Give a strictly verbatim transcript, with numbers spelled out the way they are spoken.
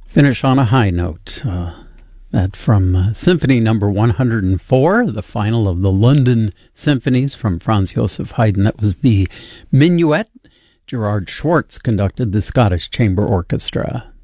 Finish on a high note. Uh, that from uh, Symphony Number one hundred four, the final of the London Symphonies from Franz Joseph Haydn. That was the Minuet. Gerard Schwartz conducted the Scottish Chamber Orchestra.